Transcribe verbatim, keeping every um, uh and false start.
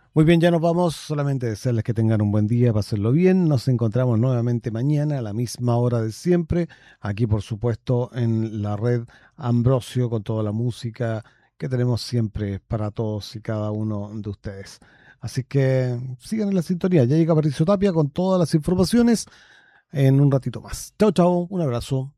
Muy bien, ya nos vamos. Solamente desearles que tengan un buen día, pasenlo bien. Nos encontramos nuevamente mañana a la misma hora de siempre. Aquí, por supuesto, en la red Ambrosio con toda la música que tenemos siempre para todos y cada uno de ustedes. Así que sigan en la sintonía. Ya llega Patricio Tapia con todas las informaciones en un ratito más. Chao, chao. Un abrazo.